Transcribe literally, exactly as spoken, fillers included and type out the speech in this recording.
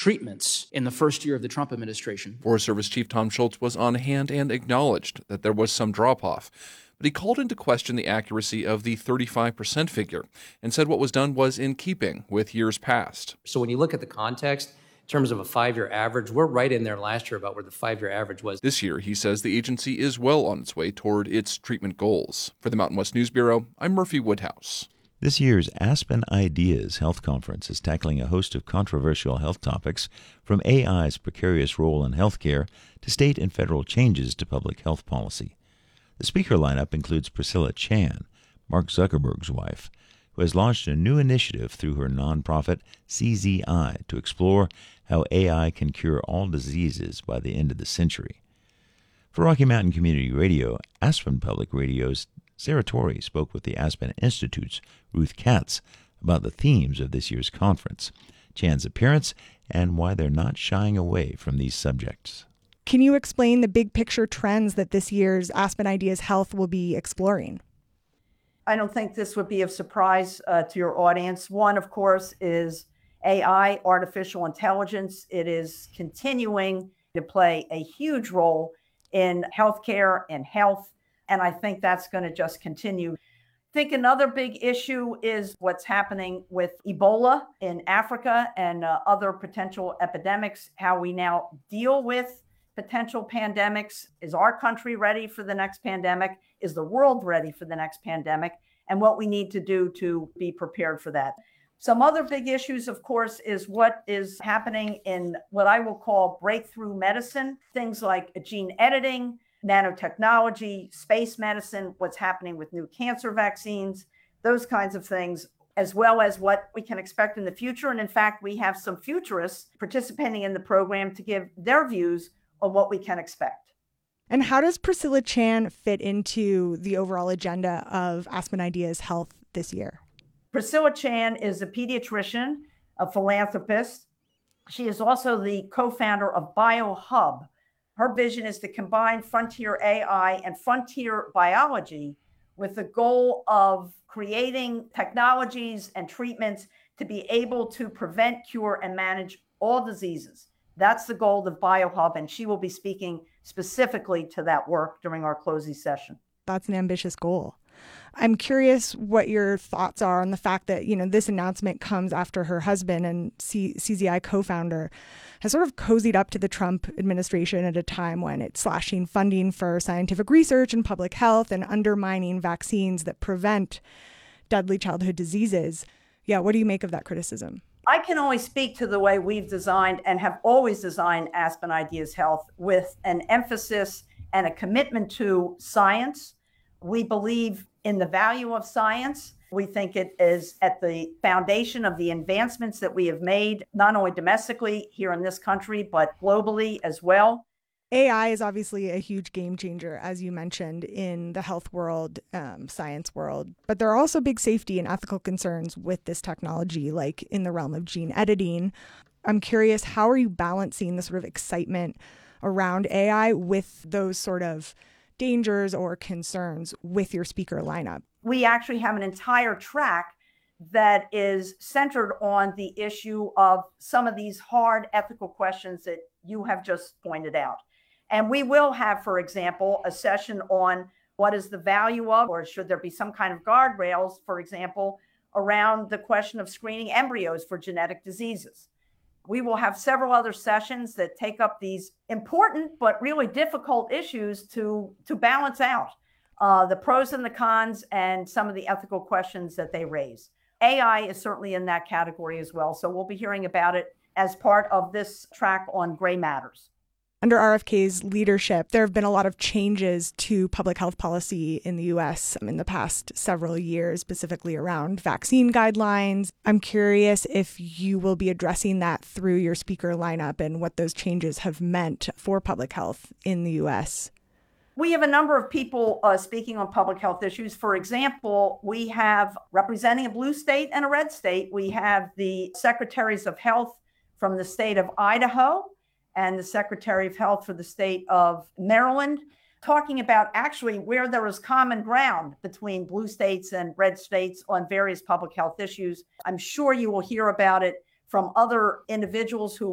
treatments in the first year of the Trump administration. Forest Service Chief Tom Schultz was on hand and acknowledged that there was some drop-off. But he called into question the accuracy of the thirty-five percent figure and said what was done was in keeping with years past. So when you look at the context, in terms of a five-year average, we're right in there last year about where the five-year average was. This year, he says the agency is well on its way toward its treatment goals. For the Mountain West News Bureau, I'm Murphy Woodhouse. This year's Aspen Ideas Health Conference is tackling a host of controversial health topics, from A I's precarious role in healthcare to state and federal changes to public health policy. The speaker lineup includes Priscilla Chan, Mark Zuckerberg's wife, who has launched a new initiative through her nonprofit C Z I to explore how A I can cure all diseases by the end of the century. For Rocky Mountain Community Radio, Aspen Public Radio's Sarah Torrey spoke with the Aspen Institute's Ruth Katz about the themes of this year's conference, Chan's appearance, and why they're not shying away from these subjects. Can you explain the big picture trends that this year's Aspen Ideas Health will be exploring? I don't think this would be of surprise uh, to your audience. One, of course, is A I, artificial intelligence. It is continuing to play a huge role in healthcare and health, and I think that's going to just continue. I think another big issue is what's happening with Ebola in Africa and uh, other potential epidemics, how we now deal with potential pandemics. Is our country ready for the next pandemic? Is the world ready for the next pandemic? And what we need to do to be prepared for that. Some other big issues, of course, is what is happening in what I will call breakthrough medicine, things like gene editing, nanotechnology, space medicine, what's happening with new cancer vaccines, those kinds of things, as well as what we can expect in the future. And in fact, we have some futurists participating in the program to give their views on what we can expect. And how does Priscilla Chan fit into the overall agenda of Aspen Ideas Health this year? Priscilla Chan is a pediatrician, a philanthropist. She is also the co-founder of BioHub. Her vision is to combine frontier A I and frontier biology with the goal of creating technologies and treatments to be able to prevent, cure, and manage all diseases. That's the goal of BioHub, and she will be speaking specifically to that work during our closing session. That's an ambitious goal. I'm curious what your thoughts are on the fact that, you know, this announcement comes after her husband and C- CZI co-founder has sort of cozied up to the Trump administration at a time when it's slashing funding for scientific research and public health and undermining vaccines that prevent deadly childhood diseases. Yeah, what do you make of that criticism? I can only speak to the way we've designed and have always designed Aspen Ideas Health, with an emphasis and a commitment to science. We believe in the value of science. We think it is at the foundation of the advancements that we have made, not only domestically here in this country, but globally as well. A I is obviously a huge game changer, as you mentioned, in the health world, um, science world. But there are also big safety and ethical concerns with this technology, like in the realm of gene editing. I'm curious, how are you balancing the sort of excitement around A I with those sort of dangers or concerns with your speaker lineup? We actually have an entire track that is centered on the issue of some of these hard ethical questions that you have just pointed out. And we will have, for example, a session on what is the value of, or should there be some kind of guardrails, for example, around the question of screening embryos for genetic diseases. We will have several other sessions that take up these important but really difficult issues to, to balance out uh, the pros and the cons and some of the ethical questions that they raise. A I is certainly in that category as well. So we'll be hearing about it as part of this track on gray matters. Under R F K's leadership, there have been a lot of changes to public health policy in the U S in the past several years, specifically around vaccine guidelines. I'm curious if you will be addressing that through your speaker lineup and what those changes have meant for public health in the U S. We have a number of people uh, speaking on public health issues. For example, we have, representing a blue state and a red state, we have the secretaries of health from the state of Idaho and the Secretary of Health for the state of Maryland, talking about actually where there is common ground between blue states and red states on various public health issues. I'm sure you will hear about it from other individuals who